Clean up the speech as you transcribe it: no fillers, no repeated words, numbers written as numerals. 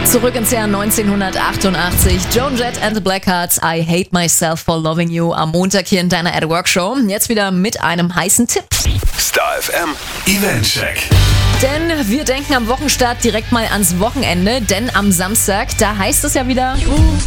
Zurück ins Jahr 1988. Joan Jett and the Blackhearts, I Hate Myself for Loving You, am Montag hier in deiner At Work Show. Jetzt wieder mit einem heißen Tipp. Star FM Eventcheck. Denn wir denken am Wochenstart direkt mal ans Wochenende, denn am Samstag, da heißt es ja wieder